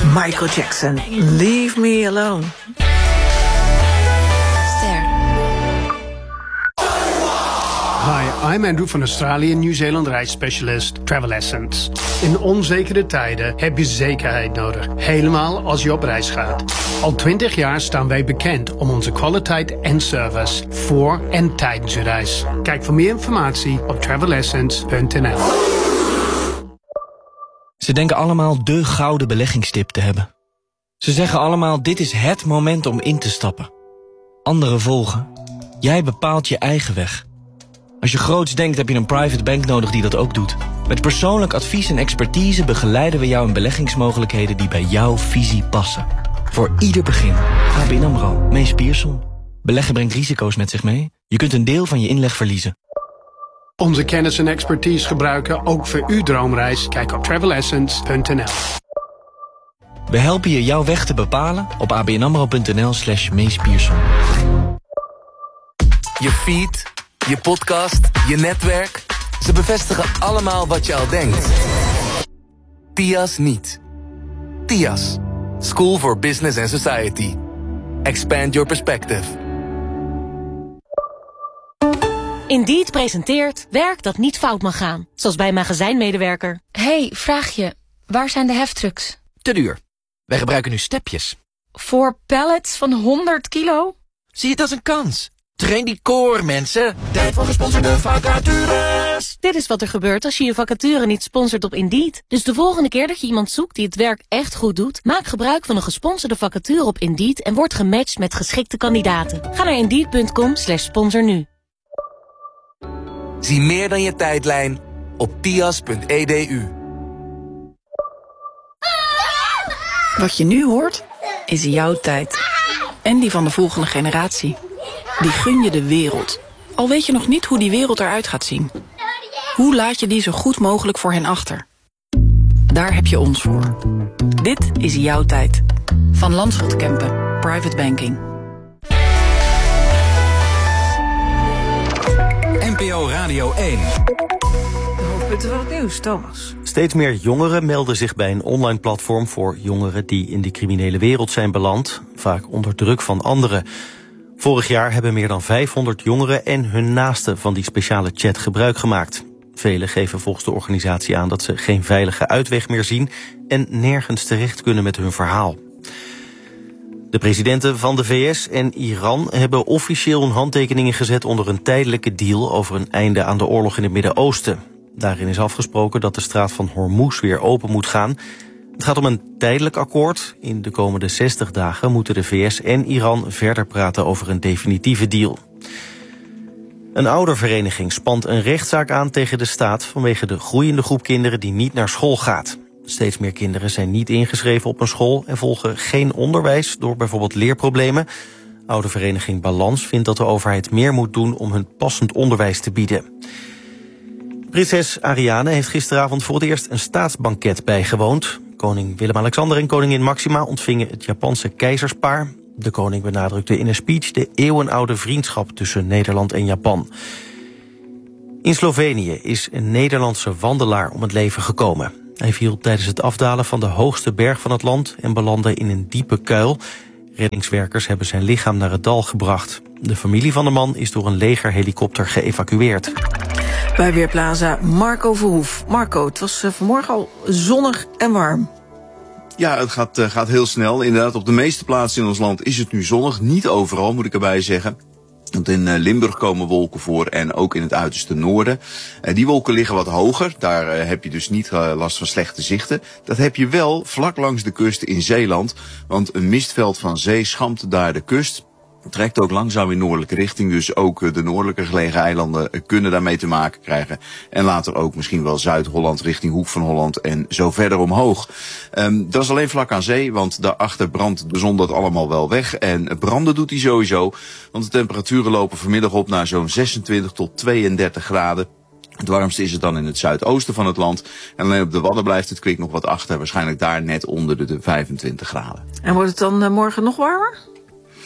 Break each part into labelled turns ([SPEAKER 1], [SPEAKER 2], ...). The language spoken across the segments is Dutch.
[SPEAKER 1] Michael Jackson, Leave Me Alone.
[SPEAKER 2] Hi, I'm Andrew van Australië, Nieuw-Zeeland reisspecialist Travel Essence. In onzekere tijden heb je zekerheid nodig, helemaal als je op reis gaat. Al 20 jaar staan wij bekend om onze kwaliteit en service voor en tijdens je reis. Kijk voor meer informatie op travelessence.nl.
[SPEAKER 3] Ze denken allemaal de gouden beleggingstip te hebben. Ze zeggen allemaal, dit is het moment om in te stappen. Anderen volgen. Jij bepaalt je eigen weg. Als je groots denkt, heb je een private bank nodig die dat ook doet. Met persoonlijk advies en expertise begeleiden we jou in beleggingsmogelijkheden die bij jouw visie passen. Voor ieder begin. ABN AMRO. Mees Pierson. Beleggen brengt risico's met zich mee. Je kunt een deel van je inleg verliezen.
[SPEAKER 2] Onze kennis en expertise gebruiken ook voor uw droomreis. Kijk op travelessence.nl.
[SPEAKER 3] We helpen je jouw weg te bepalen op abnamro.nl/Mees Pierson.
[SPEAKER 4] Je feed, je podcast, je netwerk. Ze bevestigen allemaal wat je al denkt. TIAS niet. TIAS. School for Business and Society. Expand your perspective.
[SPEAKER 5] Indeed presenteert werk dat niet fout mag gaan. Zoals bij een magazijnmedewerker.
[SPEAKER 6] Hey, vraagje. Waar zijn de heftrucks?
[SPEAKER 7] Te duur. Wij gebruiken nu stepjes.
[SPEAKER 6] Voor pallets van 100 kilo?
[SPEAKER 7] Zie het als een kans. Train die core, mensen. Tijd voor gesponsorde vacatures.
[SPEAKER 5] Dit is wat er gebeurt als je je vacature niet sponsort op Indeed. Dus de volgende keer dat je iemand zoekt die het werk echt goed doet, maak gebruik van een gesponsorde vacature op Indeed en word gematcht met geschikte kandidaten. Ga naar Indeed.com/sponsor nu.
[SPEAKER 4] Zie meer dan je tijdlijn op tias.edu.
[SPEAKER 1] Wat je nu hoort, is jouw tijd. En die van de volgende generatie. Die gun je de wereld. Al weet je nog niet hoe die wereld eruit gaat zien. Hoe laat je die zo goed mogelijk voor hen achter? Daar heb je ons voor. Dit is jouw tijd. Van Landschot Kempen, Private Banking.
[SPEAKER 8] NPO Radio 1.
[SPEAKER 1] De hoofdpunten van het nieuws, Thomas.
[SPEAKER 9] Steeds meer jongeren melden zich bij een online platform voor jongeren die in de criminele wereld zijn beland, vaak onder druk van anderen. Vorig jaar hebben meer dan 500 jongeren en hun naasten van die speciale chat gebruik gemaakt. Velen geven volgens de organisatie aan dat ze geen veilige uitweg meer zien en nergens terecht kunnen met hun verhaal. De presidenten van de VS en Iran hebben officieel hun handtekeningen gezet onder een tijdelijke deal over een einde aan de oorlog in het Midden-Oosten. Daarin is afgesproken dat de straat van Hormuz weer open moet gaan. Het gaat om een tijdelijk akkoord. In de komende 60 dagen moeten de VS en Iran verder praten over een definitieve deal. Een oudervereniging spant een rechtszaak aan tegen de staat vanwege de groeiende groep kinderen die niet naar school gaat. Steeds meer kinderen zijn niet ingeschreven op een school en volgen geen onderwijs door bijvoorbeeld leerproblemen. Oudervereniging Balans vindt dat de overheid meer moet doen om hun passend onderwijs te bieden. Prinses Ariane heeft gisteravond voor het eerst een staatsbanket bijgewoond. Koning Willem-Alexander en koningin Maxima ontvingen het Japanse keizerspaar. De koning benadrukte in een speech de eeuwenoude vriendschap tussen Nederland en Japan. In Slovenië is een Nederlandse wandelaar om het leven gekomen. Hij viel tijdens het afdalen van de hoogste berg van het land en belandde in een diepe kuil. Reddingswerkers hebben zijn lichaam naar het dal gebracht. De familie van de man is door een legerhelikopter geëvacueerd.
[SPEAKER 1] Bij Weerplaza Marco Verhoef. Marco, het was vanmorgen al zonnig en warm.
[SPEAKER 10] Ja, het gaat heel snel. Inderdaad, op de meeste plaatsen in ons land is het nu zonnig. Niet overal, moet ik erbij zeggen. Want in Limburg komen wolken voor en ook in het uiterste noorden. Die wolken liggen wat hoger. Daar heb je dus niet last van slechte zichten. Dat heb je wel vlak langs de kust in Zeeland. Want een mistveld van zee schampt daar de kust. Trekt ook langzaam in noordelijke richting. Dus ook de noordelijker gelegen eilanden kunnen daarmee te maken krijgen. En later ook misschien wel Zuid-Holland richting Hoek van Holland en zo verder omhoog. Dat is alleen vlak aan zee, want daarachter brandt de zon dat allemaal wel weg. En branden doet hij sowieso, want de temperaturen lopen vanmiddag op naar zo'n 26 tot 32 graden. Het warmste is het dan in het zuidoosten van het land. En alleen op de Wadden blijft het kwik nog wat achter. Waarschijnlijk daar net onder de 25 graden.
[SPEAKER 1] En wordt het dan morgen nog warmer?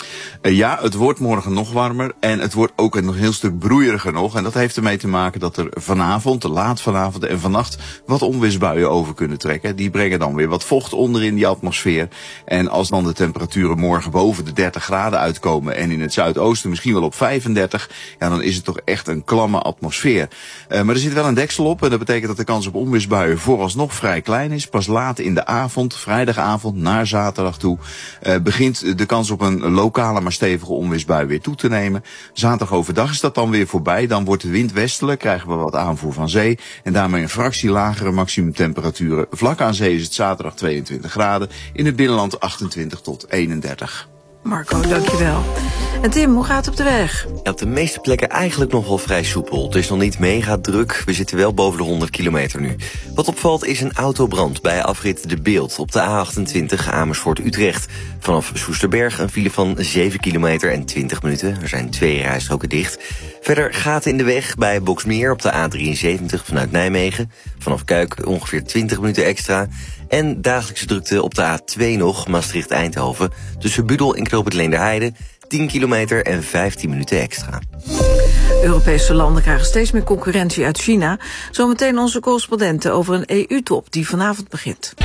[SPEAKER 10] Ja, het wordt morgen nog warmer en het wordt ook nog een heel stuk broeieriger nog. En dat heeft ermee te maken dat er vanavond, laat vanavond en vannacht wat onweersbuien over kunnen trekken. Die brengen dan weer wat vocht onder in die atmosfeer. En als dan de temperaturen morgen boven de 30 graden uitkomen en in het zuidoosten misschien wel op 35, ja, dan is het toch echt een klamme atmosfeer. Maar er zit wel een deksel op en dat betekent dat de kans op onweersbuien vooralsnog vrij klein is. Pas laat in de avond, vrijdagavond naar zaterdag toe, begint de kans op een lokale maar stevige onweersbui weer toe te nemen. Zaterdag overdag is dat dan weer voorbij. Dan wordt de wind westelijk, krijgen we wat aanvoer van zee. En daarmee een fractie lagere maximumtemperaturen. Vlak aan zee is het zaterdag 22 graden. In het binnenland 28 tot 31.
[SPEAKER 11] Marco, dankjewel. En Tim, hoe gaat het op de weg?
[SPEAKER 12] Ja, op de meeste plekken eigenlijk nog wel vrij soepel. Het is nog niet mega druk. We zitten wel boven de 100 kilometer nu. Wat opvalt is een autobrand bij afrit De Beeld op de A28 Amersfoort-Utrecht. Vanaf Soesterberg een file van 7 kilometer en 20 minuten. Er zijn 2 rijstroken dicht. Verder gaten in de weg bij Boxmeer op de A73 vanuit Nijmegen. Vanaf Kuik ongeveer 20 minuten extra. En dagelijkse drukte op de A2 nog, Maastricht-Eindhoven. Tussen Budel en Knoop het Leenderheide, 10 kilometer en 15 minuten extra.
[SPEAKER 11] Europese landen krijgen steeds meer concurrentie uit China. Zometeen onze correspondenten over een EU-top die vanavond begint.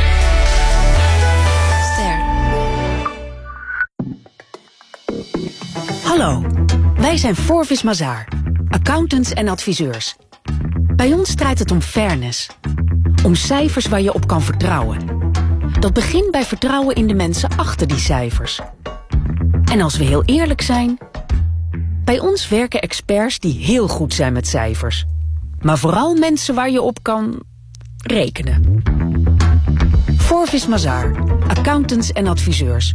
[SPEAKER 13] Hallo, wij zijn Forvis Mazars, accountants en adviseurs. Bij ons draait het om fairness. Om cijfers waar je op kan vertrouwen. Dat begint bij vertrouwen in de mensen achter die cijfers. En als we heel eerlijk zijn, bij ons werken experts die heel goed zijn met cijfers. Maar vooral mensen waar je op kan rekenen. Forvis Mazars, accountants en adviseurs.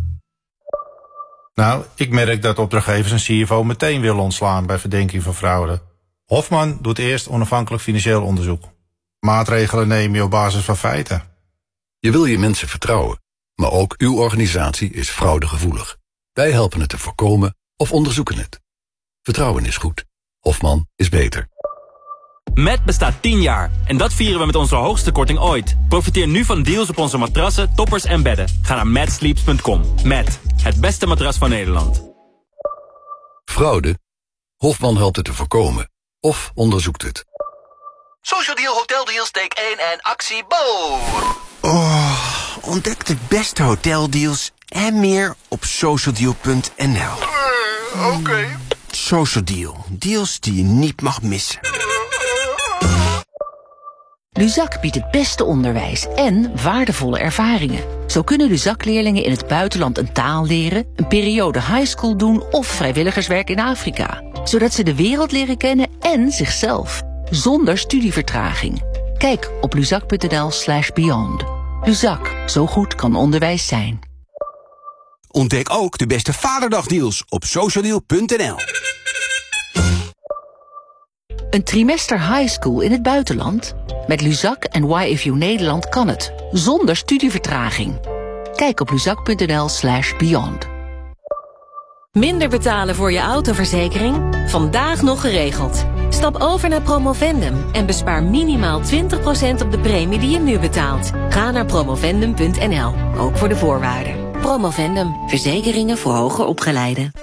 [SPEAKER 14] Nou, ik merk dat opdrachtgevers een CFO meteen willen ontslaan bij verdenking van fraude. Hofman doet eerst onafhankelijk financieel onderzoek. Maatregelen neem je op basis van feiten.
[SPEAKER 15] Je wil je mensen vertrouwen, maar ook uw organisatie is fraudegevoelig. Wij helpen het te voorkomen of onderzoeken het. Vertrouwen is goed. Hofman is beter.
[SPEAKER 16] Met bestaat 10 jaar en dat vieren we met onze hoogste korting ooit. Profiteer nu van deals op onze matrassen, toppers en bedden. Ga naar matsleeps.com. Met het beste matras van Nederland.
[SPEAKER 15] Fraude? Hofman helpt het te voorkomen of onderzoekt het.
[SPEAKER 7] Social Deal, Hotel Deals, take 1 en actie Bo!
[SPEAKER 17] Ontdek de beste hoteldeals en meer op socialdeal.nl.
[SPEAKER 7] Oké.
[SPEAKER 17] Social Deal, deals die je niet mag missen.
[SPEAKER 18] Luzak biedt het beste onderwijs en waardevolle ervaringen. Zo kunnen Luzak-leerlingen in het buitenland een taal leren, een periode highschool doen of vrijwilligerswerk in Afrika. Zodat ze de wereld leren kennen en zichzelf. Zonder studievertraging. Kijk op luzak.nl/beyond. Luzak, zo goed kan onderwijs zijn.
[SPEAKER 17] Ontdek ook de beste Vaderdagdeals op socialdeal.nl.
[SPEAKER 18] Een trimester highschool in het buitenland? Met Luzak en YFU Nederland kan het. Zonder studievertraging. Kijk op luzak.nl/beyond.
[SPEAKER 5] Minder betalen voor je autoverzekering? Vandaag nog geregeld. Stap over naar Promovendum en bespaar minimaal 20% op de premie die je nu betaalt. Ga naar promovendum.nl, ook voor de voorwaarden. Promovendum, verzekeringen voor hoger opgeleiden.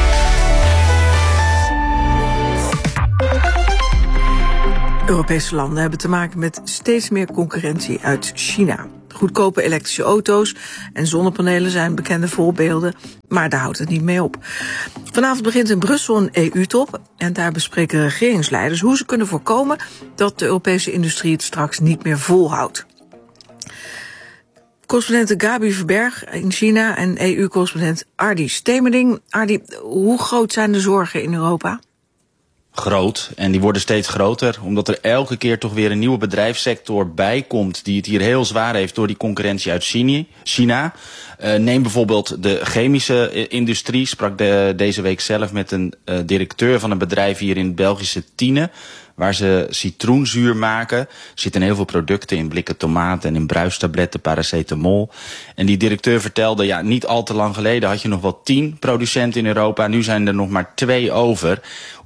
[SPEAKER 11] Europese landen hebben te maken met steeds meer concurrentie uit China. Goedkope elektrische auto's en zonnepanelen zijn bekende voorbeelden, maar daar houdt het niet mee op. Vanavond begint in Brussel een EU-top en daar bespreken regeringsleiders hoe ze kunnen voorkomen dat de Europese industrie het straks niet meer volhoudt. Correspondent Gabi Verberg in China en EU-correspondent Ardi Stemerding. Ardi, hoe groot zijn de zorgen in Europa?
[SPEAKER 19] Groot. En die worden steeds groter, omdat er elke keer toch weer een nieuwe bedrijfssector bij komt die het hier heel zwaar heeft door die concurrentie uit China. Neem bijvoorbeeld de chemische industrie. Sprak deze week zelf met een directeur van een bedrijf hier in het Belgische Tiene, waar ze citroenzuur maken. Er zitten heel veel producten in, blikken tomaten en in bruistabletten, paracetamol. En die directeur vertelde, ja, niet al te lang geleden had je nog wel 10 producenten in Europa. Nu zijn er nog maar 2 over.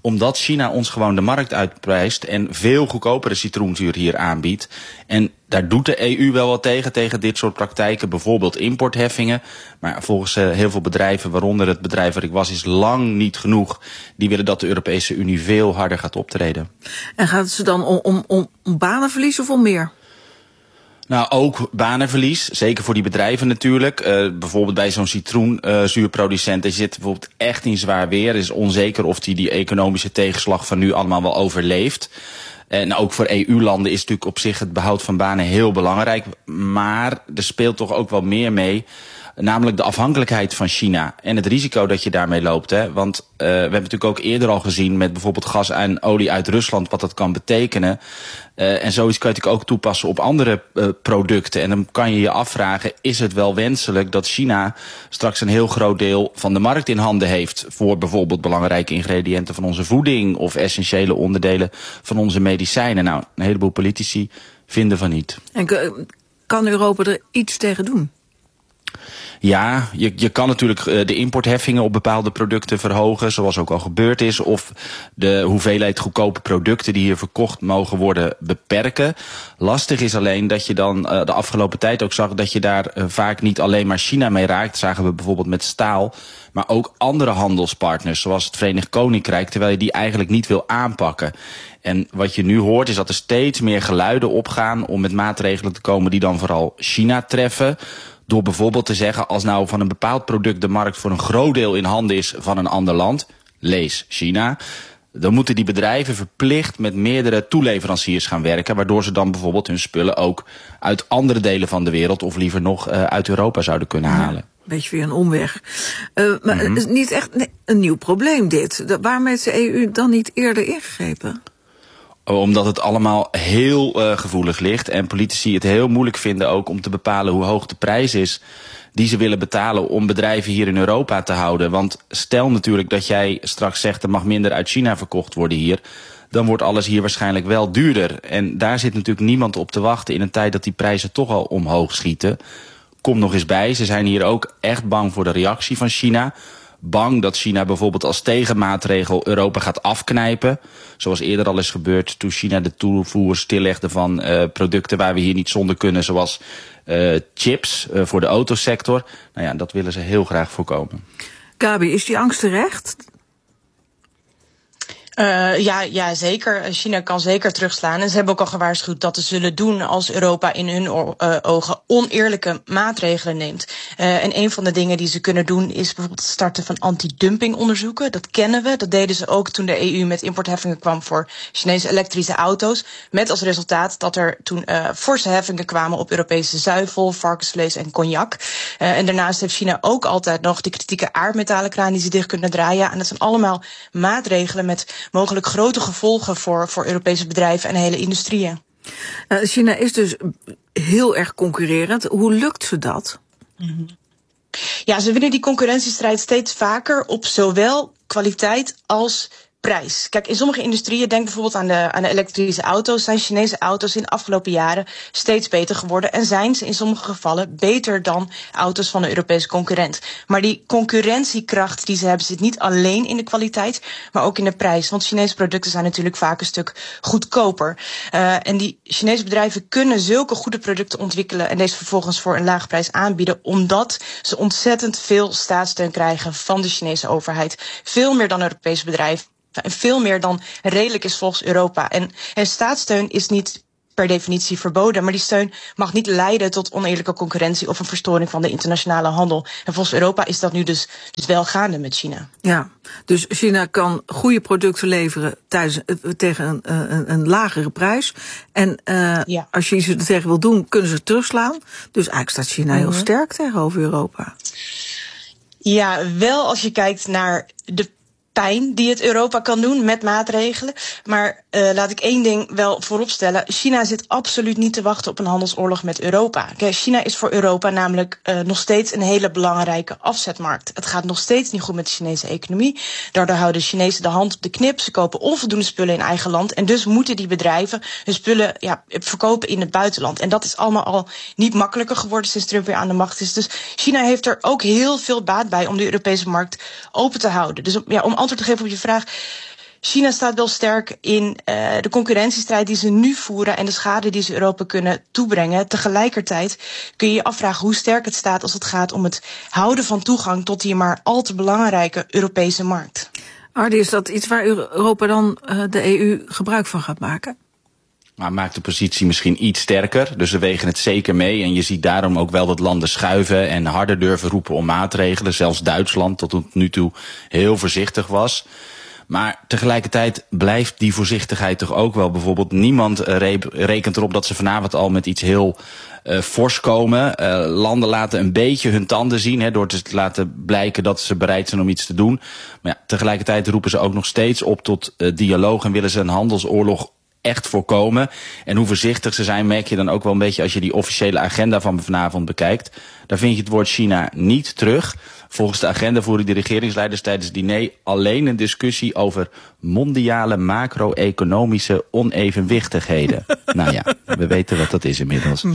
[SPEAKER 19] omdat China ons gewoon de markt uitprijst en veel goedkopere citroenzuur hier aanbiedt. En daar doet de EU wel wat tegen dit soort praktijken, bijvoorbeeld importheffingen. Maar volgens heel veel bedrijven, waaronder het bedrijf waar ik was, is lang niet genoeg. Die willen dat de Europese Unie veel harder gaat optreden.
[SPEAKER 11] En gaat het ze dan om banenverlies of om meer?
[SPEAKER 19] Nou, ook banenverlies, zeker voor die bedrijven natuurlijk. Bijvoorbeeld bij zo'n citroenzuurproducent, die zit bijvoorbeeld echt in zwaar weer. Het is onzeker of die economische tegenslag van nu allemaal wel overleeft. En ook voor EU-landen is natuurlijk op zich het behoud van banen heel belangrijk. Maar er speelt toch ook wel meer mee. Namelijk de afhankelijkheid van China en het risico dat je daarmee loopt. Hè? Want we hebben natuurlijk ook eerder al gezien met bijvoorbeeld gas en olie uit Rusland wat dat kan betekenen. En zoiets kan je natuurlijk ook toepassen op andere producten. En dan kan je je afvragen, is het wel wenselijk dat China straks een heel groot deel van de markt in handen heeft voor bijvoorbeeld belangrijke ingrediënten van onze voeding of essentiële onderdelen van onze medicijnen? Nou, een heleboel politici vinden van niet.
[SPEAKER 11] En kan Europa er iets tegen doen?
[SPEAKER 19] Ja, je kan natuurlijk de importheffingen op bepaalde producten verhogen, zoals ook al gebeurd is. Of de hoeveelheid goedkope producten die hier verkocht mogen worden beperken. Lastig is alleen dat je dan de afgelopen tijd ook zag dat je daar vaak niet alleen maar China mee raakt. Dat zagen we bijvoorbeeld met staal. Maar ook andere handelspartners, zoals het Verenigd Koninkrijk, terwijl je die eigenlijk niet wil aanpakken. En wat je nu hoort is dat er steeds meer geluiden opgaan om met maatregelen te komen die dan vooral China treffen. Door bijvoorbeeld te zeggen, als nou van een bepaald product de markt voor een groot deel in handen is van een ander land, lees China, dan moeten die bedrijven verplicht met meerdere toeleveranciers gaan werken, waardoor ze dan bijvoorbeeld hun spullen ook uit andere delen van de wereld, of liever nog uit Europa zouden kunnen halen.
[SPEAKER 11] Beetje weer een omweg. Maar het is niet echt een nieuw probleem dit. Waarom heeft de EU dan niet eerder ingegrepen?
[SPEAKER 19] Omdat het allemaal heel gevoelig ligt en politici het heel moeilijk vinden ook om te bepalen hoe hoog de prijs is die ze willen betalen om bedrijven hier in Europa te houden. Want stel natuurlijk dat jij straks zegt er mag minder uit China verkocht worden hier, dan wordt alles hier waarschijnlijk wel duurder. En daar zit natuurlijk niemand op te wachten in een tijd dat die prijzen toch al omhoog schieten. Kom nog eens bij, ze zijn hier ook echt bang voor de reactie van China. Bang dat China bijvoorbeeld als tegenmaatregel Europa gaat afknijpen. Zoals eerder al is gebeurd toen China de toevoer stillegde van producten waar we hier niet zonder kunnen. Zoals chips voor de autosector. Nou ja, dat willen ze heel graag voorkomen.
[SPEAKER 11] Gabi, is die angst terecht?
[SPEAKER 20] Ja, zeker. China kan zeker terugslaan. En ze hebben ook al gewaarschuwd dat ze zullen doen als Europa in hun ogen oneerlijke maatregelen neemt. En een van de dingen die ze kunnen doen is bijvoorbeeld het starten van anti-dumpingonderzoeken. Dat kennen we. Dat deden ze ook toen de EU met importheffingen kwam voor Chinese elektrische auto's. Met als resultaat dat er toen forse heffingen kwamen op Europese zuivel, varkensvlees en cognac. En daarnaast heeft China ook altijd nog de kritieke aardmetallenkraan die ze dicht kunnen draaien. En dat zijn allemaal maatregelen met mogelijk grote gevolgen voor Europese bedrijven en hele industrieën.
[SPEAKER 11] China is dus heel erg concurrerend. Hoe lukt ze dat?
[SPEAKER 20] Ja, ze winnen die concurrentiestrijd steeds vaker op zowel kwaliteit als prijs. Kijk, in sommige industrieën, denk bijvoorbeeld aan de elektrische auto's, zijn Chinese auto's in de afgelopen jaren steeds beter geworden en zijn ze in sommige gevallen beter dan auto's van de Europese concurrent. Maar die concurrentiekracht die ze hebben zit niet alleen in de kwaliteit, maar ook in de prijs. Want Chinese producten zijn natuurlijk vaak een stuk goedkoper. En die Chinese bedrijven kunnen zulke goede producten ontwikkelen en deze vervolgens voor een lage prijs aanbieden, omdat ze ontzettend veel staatssteun krijgen van de Chinese overheid. Veel meer dan Europese bedrijven. En veel meer dan redelijk is volgens Europa. En staatssteun is niet per definitie verboden, maar die steun mag niet leiden tot oneerlijke concurrentie of een verstoring van de internationale handel. En volgens Europa is dat nu dus wel gaande met China.
[SPEAKER 11] Ja, dus China kan goede producten leveren tegen een lagere prijs. En als je iets er tegen wil doen, kunnen ze terugslaan. Dus eigenlijk staat China heel sterk tegenover Europa.
[SPEAKER 20] Ja, wel als je kijkt naar de pijn die het Europa kan doen met maatregelen. Maar laat ik één ding wel vooropstellen. China zit absoluut niet te wachten op een handelsoorlog met Europa. Kijk, China is voor Europa namelijk nog steeds een hele belangrijke afzetmarkt. Het gaat nog steeds niet goed met de Chinese economie. Daardoor houden de Chinezen de hand op de knip. Ze kopen onvoldoende spullen in eigen land. En dus moeten die bedrijven hun spullen verkopen in het buitenland. En dat is allemaal al niet makkelijker geworden sinds Trump weer aan de macht is. Dus China heeft er ook heel veel baat bij om de Europese markt open te houden. Dus om antwoord te geven op je vraag. China staat wel sterk in de concurrentiestrijd die ze nu voeren en de schade die ze Europa kunnen toebrengen. Tegelijkertijd kun je je afvragen hoe sterk het staat als het gaat om het houden van toegang tot die maar al te belangrijke Europese markt.
[SPEAKER 11] Ardi, is dat iets waar Europa dan de EU gebruik van gaat maken?
[SPEAKER 19] Maar maakt de positie misschien iets sterker. Dus we wegen het zeker mee. En je ziet daarom ook wel dat landen schuiven en harder durven roepen om maatregelen. Zelfs Duitsland, dat tot nu toe heel voorzichtig was. Maar tegelijkertijd blijft die voorzichtigheid toch ook wel. Bijvoorbeeld niemand rekent erop dat ze vanavond al met iets heel fors komen. Landen laten een beetje hun tanden zien, door te laten blijken dat ze bereid zijn om iets te doen. Maar ja, tegelijkertijd roepen ze ook nog steeds op tot dialoog en willen ze een handelsoorlog echt voorkomen. En hoe voorzichtig ze zijn merk je dan ook wel een beetje als je die officiële agenda van vanavond bekijkt. Daar vind je het woord China niet terug. Volgens de agenda voeren de regeringsleiders tijdens het diner alleen een discussie over mondiale macro-economische onevenwichtigheden. Nou ja, we weten wat dat is inmiddels.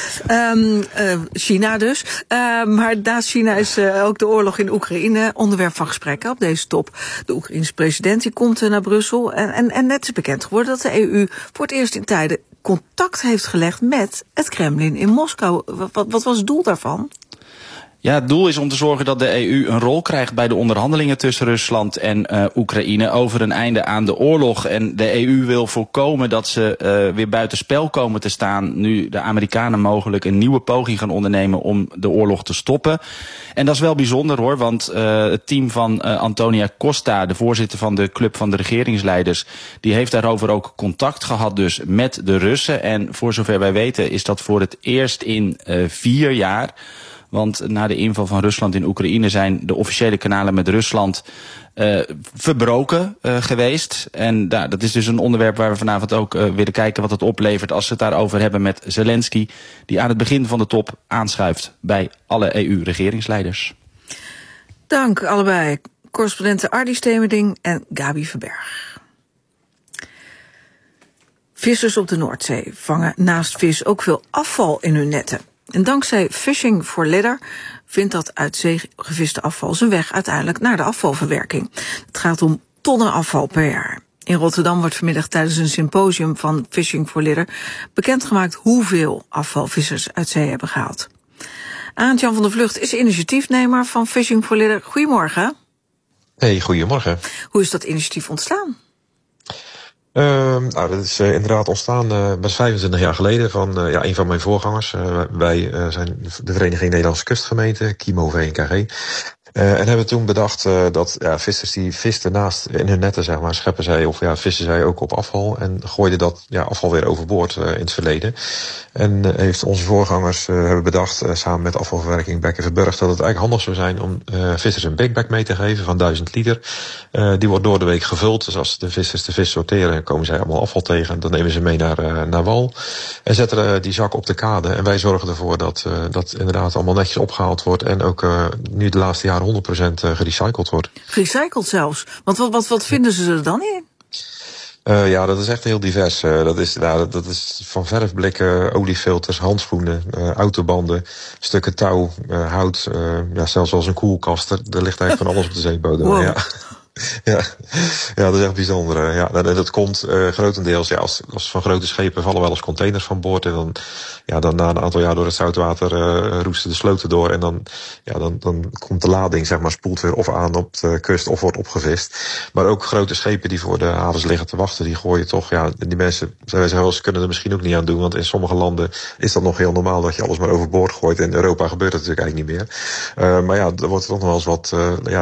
[SPEAKER 11] China dus. Maar naast China is ook de oorlog in Oekraïne onderwerp van gesprekken op deze top. De Oekraïense president die komt naar Brussel. En net is bekend geworden dat de EU voor het eerst in tijden contact heeft gelegd met het Kremlin in Moskou. Wat was het doel daarvan?
[SPEAKER 19] Ja, het doel is om te zorgen dat de EU een rol krijgt bij de onderhandelingen tussen Rusland en Oekraïne over een einde aan de oorlog. En de EU wil voorkomen dat ze weer buitenspel komen te staan nu de Amerikanen mogelijk een nieuwe poging gaan ondernemen om de oorlog te stoppen. En dat is wel bijzonder hoor, want het team van Antonia Costa, de voorzitter van de club van de regeringsleiders, die heeft daarover ook contact gehad dus met de Russen. En voor zover wij weten is dat voor het eerst in 4 jaar. Want na de inval van Rusland in Oekraïne zijn de officiële kanalen met Rusland verbroken geweest. En dat is dus een onderwerp waar we vanavond ook willen kijken wat het oplevert als we het daarover hebben met Zelensky, die aan het begin van de top aanschuift bij alle EU-regeringsleiders.
[SPEAKER 11] Dank allebei. Correspondenten Ardi Stemerding en Gabi Verberg. Vissers op de Noordzee vangen naast vis ook veel afval in hun netten. En dankzij Fishing for Litter vindt dat uit zee geviste afval zijn weg uiteindelijk naar de afvalverwerking. Het gaat om tonnen afval per jaar. In Rotterdam wordt vanmiddag tijdens een symposium van Fishing for Litter bekendgemaakt hoeveel afval vissers uit zee hebben gehaald. Arend-Jan van der Vlucht is initiatiefnemer van Fishing for Litter. Goedemorgen.
[SPEAKER 21] Hey, goedemorgen.
[SPEAKER 11] Hoe is dat initiatief ontstaan?
[SPEAKER 21] Dat is inderdaad ontstaan best 25 jaar geleden van een van mijn voorgangers. Wij zijn de Vereniging Nederlandse Kustgemeenten, KIMO VNKG. En hebben toen bedacht dat vissers die visten naast in hun netten, zeg maar, scheppen zij of vissen zij ook op afval en gooiden dat afval weer overboord in het verleden. En heeft onze voorgangers hebben bedacht samen met afvalverwerking Bekkenverburg dat het eigenlijk handig zou zijn om vissers een big bag mee te geven van 1000 liter. Die wordt door de week gevuld. Dus als de vissers de vis sorteren, komen zij allemaal afval tegen. Dan nemen ze mee naar wal en zetten die zak op de kade. En wij zorgen ervoor dat dat inderdaad allemaal netjes opgehaald wordt en ook nu de laatste jaren 100% gerecycled wordt.
[SPEAKER 11] Gerecycled zelfs? Want wat vinden ze er dan in?
[SPEAKER 21] Dat is echt heel divers. Dat is van verfblikken, oliefilters, handschoenen, autobanden, stukken touw, hout, zelfs wel eens een koelkast. Er ligt eigenlijk van alles op de zeebodem.
[SPEAKER 11] Wow.
[SPEAKER 21] Ja. Ja, dat is echt bijzonder. Dat komt grotendeels, als van grote schepen vallen wel eens containers van boord. En dan na een aantal jaar door het zoutwater roesten de sloten door. En dan komt de lading, zeg maar, spoelt weer of aan op de kust of wordt opgevist. Maar ook grote schepen die voor de havens liggen te wachten, die gooien toch. Die mensen, ze kunnen er misschien ook niet aan doen. Want in sommige landen is dat nog heel normaal dat je alles maar overboord gooit. In Europa gebeurt dat natuurlijk eigenlijk niet meer. Maar er wordt toch nog wel eens wat